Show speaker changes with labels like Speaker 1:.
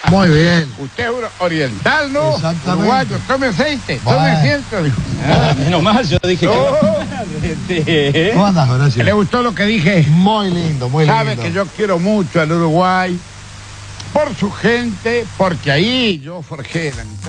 Speaker 1: Muy bien.
Speaker 2: Usted es oriental, ¿no?
Speaker 1: Exactamente.
Speaker 2: Uruguayo, tome aceite,
Speaker 1: Bueno.
Speaker 2: tome ciento. Dijo.
Speaker 3: Menos mal, yo dije que...
Speaker 1: ¿Cómo andas, Horacio?
Speaker 2: ¿Le gustó lo que dije?
Speaker 1: Muy lindo, muy lindo.
Speaker 2: Sabe que yo quiero mucho al Uruguay por su gente, porque ahí yo forjé la mitad.